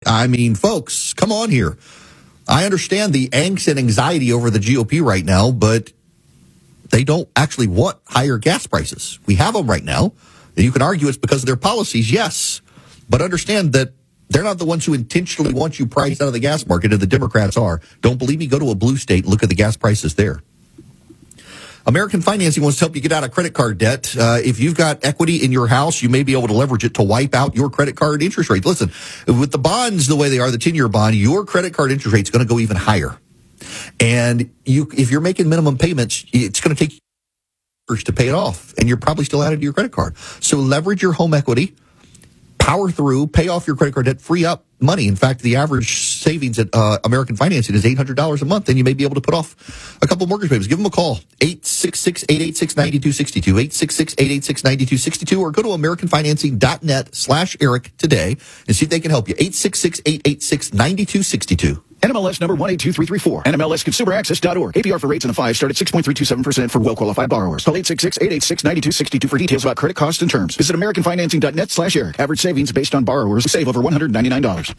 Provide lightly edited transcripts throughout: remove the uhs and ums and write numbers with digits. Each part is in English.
I mean, folks, come on here. I understand the angst and anxiety over the GOP right now, but they don't actually want higher gas prices. We have them right now. And you can argue it's because of their policies, yes. But understand that they're not the ones who intentionally want you priced out of the gas market, and the Democrats are. Don't believe me? Go to a blue state and look at the gas prices there. American Financing wants to help you get out of credit card debt. If you've got equity in your house, you may be able to leverage it to wipe out your credit card interest rate. Listen, with the bonds the way they are, the 10-year bond, your credit card interest rate is going to go even higher. And if you're making minimum payments, it's going to take years to pay it off, and you're probably still added to your credit card. So leverage your home equity, power through, pay off your credit card debt, free up money. In fact, the average savings at American Financing is $800 a month, and you may be able to put off a couple mortgage payments. Give them a call, 866-886-9262, 866-886-9262, or go to AmericanFinancing.net/Eric today and see if they can help you. 866-886-9262. NMLS number 182334. NMLSConsumerAccess.org. APR for rates in the 5 start at 6.327% for well-qualified borrowers. Call 866-886-9262 for details about credit costs and terms. Visit AmericanFinancing.net/Eric. Average savings based on borrowers save over $199.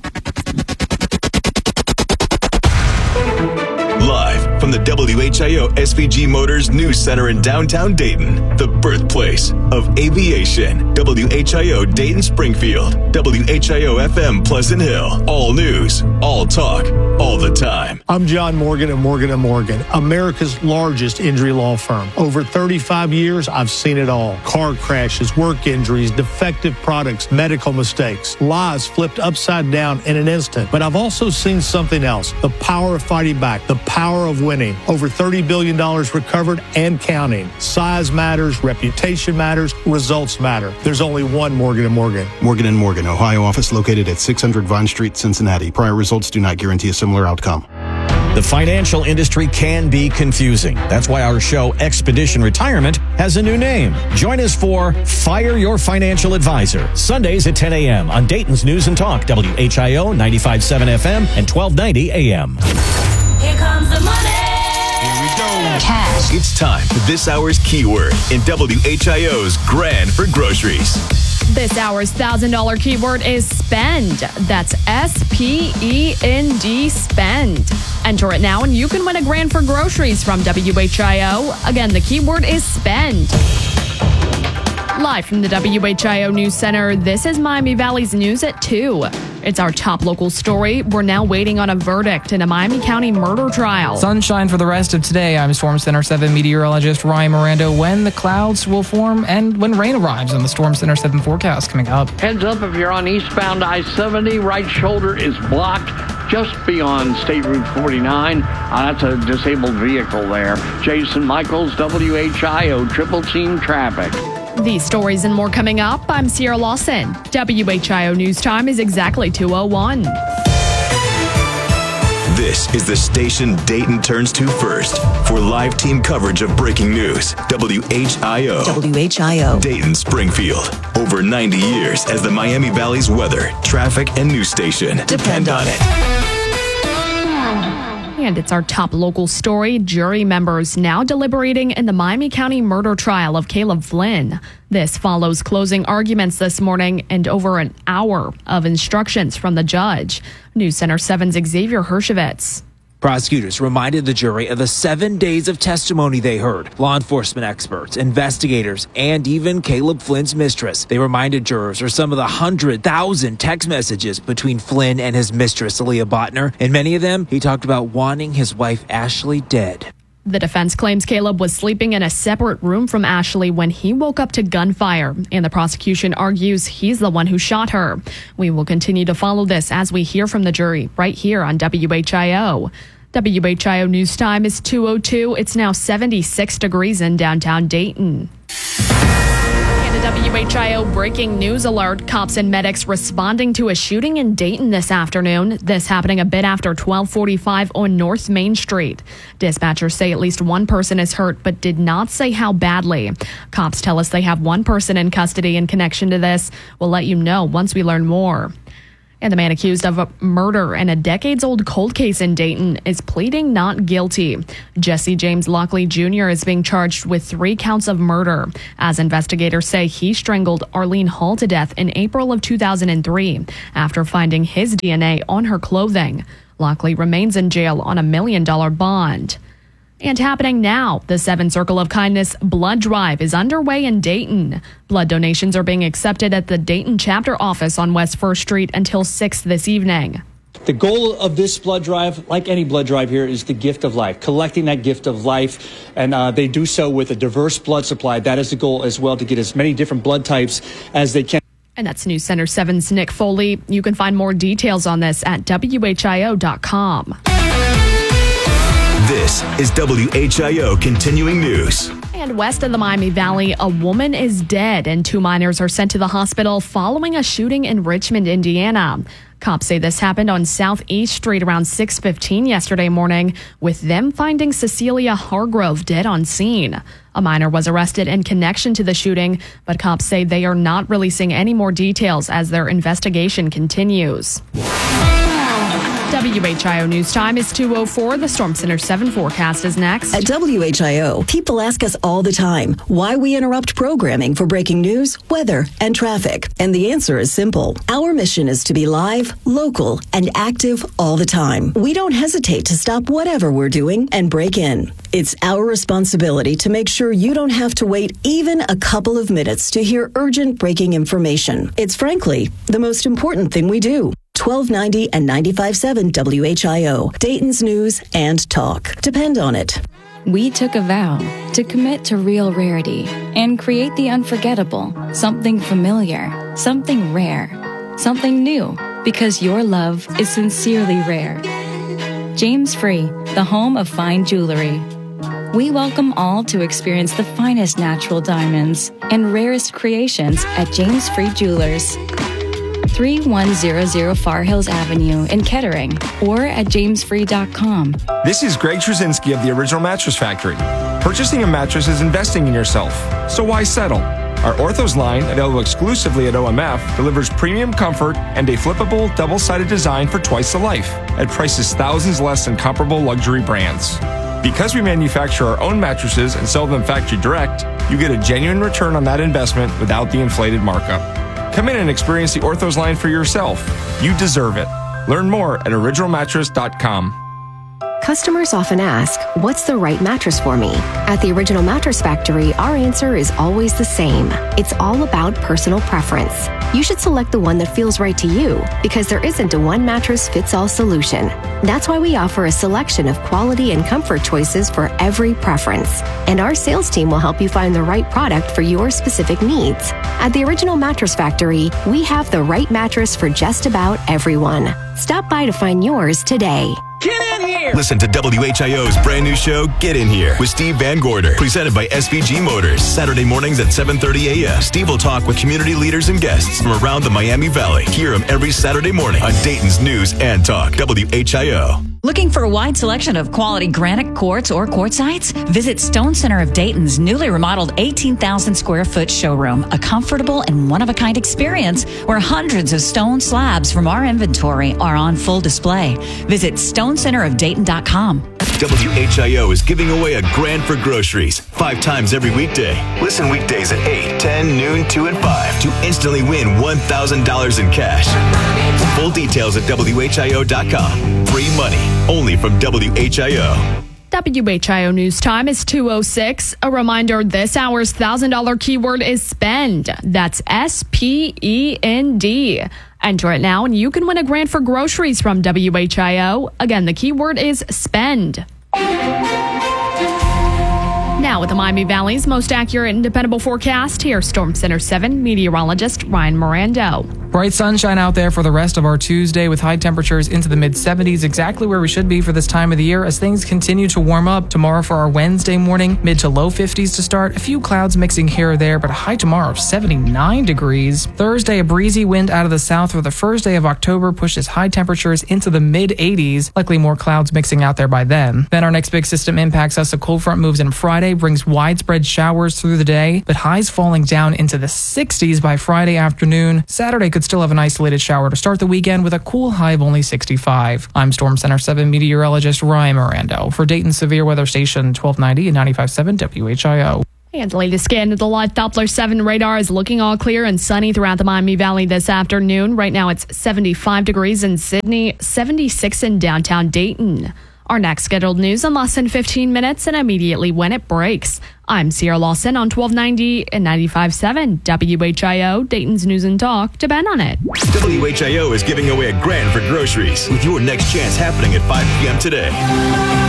Live from the WHIO SVG Motors News Center in downtown Dayton, the birthplace of aviation. WHIO Dayton Springfield, WHIO FM Pleasant Hill. All news, all talk, all the time. I'm John Morgan of Morgan & Morgan, America's largest injury law firm. Over 35 years, I've seen it all. Car crashes, work injuries, defective products, medical mistakes, lives flipped upside down in an instant. But I've also seen something else, the power of fighting back, the power of winning. Over $30 billion recovered and counting. Size matters, reputation matters, results matter. There's only one Morgan & Morgan. Morgan & Morgan, Ohio office located at 600 Vine Street, Cincinnati. Prior results do not guarantee a similar outcome. The financial industry can be confusing. That's why our show, Expedition Retirement, has a new name. Join us for Fire Your Financial Advisor, Sundays at 10 a.m. on Dayton's News and Talk, WHIO 95.7 FM and 1290 a.m. Here comes the money. Here we go. Cash. It's time for this hour's keyword in WHIO's Grand for Groceries. This hour's $1,000 keyword is spend. That's SPEND, spend. Enter it now and you can win a grand for groceries from WHIO. Again, the keyword is spend. Live from the WHIO News Center, this is Miami Valley's News at 2. It's our top local story. We're now waiting on a verdict in a Miami County murder trial. Sunshine for the rest of today. I'm Storm Center 7 meteorologist Ryan Miranda. When the clouds will form and when rain arrives on the Storm Center 7 forecast coming up. Heads up if you're on eastbound I-70, right shoulder is blocked just beyond State Route 49. That's a disabled vehicle there. Jason Michaels, WHIO, Triple Team Traffic. These stories and more coming up. I'm Sierra Lawson. WHIO News Time is exactly 2:01. This is the station Dayton turns to first for live team coverage of breaking news. WHIO. WHIO. Dayton Springfield. Over 90 years as the Miami Valley's weather, traffic, and news station. Depend on it. And it's our top local story. Jury members now deliberating in the Miami County murder trial of Caleb Flynn. This follows closing arguments this morning and over an hour of instructions from the judge. News Center 7's Xavier Hershevitz. Prosecutors reminded the jury of the 7 days of testimony they heard. Law enforcement experts, investigators, and even Caleb Flynn's mistress. They reminded jurors of some of the 100,000 text messages between Flynn and his mistress, Aaliyah Botner. In many of them, he talked about wanting his wife, Ashley, dead. The defense claims Caleb was sleeping in a separate room from Ashley when he woke up to gunfire, and the prosecution argues he's the one who shot her. We will continue to follow this as we hear from the jury right here on WHIO. WHIO News Time is 2:02. It's now 76 degrees in downtown Dayton. And a WHIO breaking news alert. Cops and medics responding to a shooting in Dayton this afternoon. This happening a bit after 12:45 on North Main Street. Dispatchers say at least one person is hurt, but did not say how badly. Cops tell us they have one person in custody in connection to this. We'll let you know once we learn more. And the man accused of murder in a decades-old cold case in Dayton is pleading not guilty. Jesse James Lockley Jr. is being charged with 3 counts of murder, as investigators say he strangled Arlene Hall to death in April of 2003 after finding his DNA on her clothing. Lockley remains in jail on a $1 million bond. And happening now, the 7 Circle of Kindness blood drive is underway in Dayton. Blood donations are being accepted at the Dayton chapter office on West 1st Street until 6 this evening. The goal of this blood drive, like any blood drive here, is the gift of life, collecting that gift of life. And they do so with a diverse blood supply. That is the goal as well, to get as many different blood types as they can. And that's News Center 7's Nick Foley. You can find more details on this at WHIO.com. This is WHIO Continuing News. And west of the Miami Valley, a woman is dead and 2 minors are sent to the hospital following a shooting in Richmond, Indiana. Cops say this happened on Southeast Street around 6:15 yesterday morning, with them finding Cecilia Hargrove dead on scene. A minor was arrested in connection to the shooting, but cops say they are not releasing any more details as their investigation continues. WHIO News Time is 2:04. The Storm Center 7 forecast is next. At WHIO, people ask us all the time why we interrupt programming for breaking news, weather, and traffic. And the answer is simple. Our mission is to be live, local, and active all the time. We don't hesitate to stop whatever we're doing and break in. It's our responsibility to make sure you don't have to wait even a couple of minutes to hear urgent breaking information. It's frankly the most important thing we do. 1290 and 95.7 WHIO, Dayton's News and Talk. Depend on it. We took a vow to commit to real rarity and create the unforgettable, something familiar, something rare, something new, because your love is sincerely rare. James Free, the home of fine jewelry. We welcome all to experience the finest natural diamonds and rarest creations at James Free Jewelers. 3100 Far Hills Avenue in Kettering, or at jamesfree.com. This is Greg Trzynski of the Original Mattress Factory. Purchasing a mattress is investing in yourself, so why settle? Our Orthos line, available exclusively at OMF, delivers premium comfort and a flippable, double-sided design for twice the life, at prices thousands less than comparable luxury brands. Because we manufacture our own mattresses and sell them factory direct, you get a genuine return on that investment without the inflated markup. Come in and experience the Orthos line for yourself. You deserve it. Learn more at originalmattress.com. Customers often ask, what's the right mattress for me? At the Original Mattress Factory, our answer is always the same. It's all about personal preference. You should select the one that feels right to you, because there isn't a one-mattress-fits-all solution. That's why we offer a selection of quality and comfort choices for every preference. And our sales team will help you find the right product for your specific needs. At the Original Mattress Factory, we have the right mattress for just about everyone. Stop by to find yours today. Get in here! Listen to WHIO's brand new show, Get In Here, with Steve Van Gorder, presented by SVG Motors. Saturday mornings at 7:30 a.m. Steve will talk with community leaders and guests from around the Miami Valley. Hear him every Saturday morning on Dayton's News and Talk, WHIO. Looking for a wide selection of quality granite quartz or quartzites? Visit Stone Center of Dayton's newly remodeled 18,000 square foot showroom, a comfortable and one-of-a-kind experience where hundreds of stone slabs from our inventory are on full display. Visit stonecenterofdayton.com. WHIO is giving away a grand for groceries 5 times every weekday. Listen weekdays at 8, 10, noon, 2, and 5 to instantly win $1,000 in cash. Full details at WHIO.com. Free money, only from WHIO. WHIO News Time is 2:06. A reminder, this hour's $1,000 keyword is spend. That's SPEND. Enter it now and you can win a grant for groceries from WHIO. Again, the keyword is spend. Now with the Miami Valley's most accurate and dependable forecast, here's Storm Center 7 meteorologist Ryan Mirando. Bright sunshine out there for the rest of our Tuesday with high temperatures into the mid-70s, exactly where we should be for this time of the year as things continue to warm up. Tomorrow for our Wednesday morning, mid to low 50s to start. A few clouds mixing here or there, but a high tomorrow of 79 degrees. Thursday, a breezy wind out of the south for the first day of October pushes high temperatures into the mid-80s. Likely more clouds mixing out there by then. Then our next big system impacts us. A cold front moves in Friday, brings widespread showers through the day, but highs falling down into the 60s by Friday afternoon. Saturday could could still have an isolated shower to start the weekend with a cool high of only 65. I'm Storm Center 7 meteorologist Ryan Mirando for Dayton Severe Weather Station 1290 and 95.7 WHIO. And the latest scan of the Live Doppler 7 radar is looking all clear and sunny throughout the Miami Valley this afternoon. Right now it's 75 degrees in Sydney, 76 in downtown Dayton. Our next scheduled news in less than 15 minutes and immediately when it breaks. I'm Sierra Lawson on 1290 and 95.7 WHIO, Dayton's News and Talk. Depend on it. WHIO is giving away $1,000 for groceries with your next chance happening at 5 p.m. today.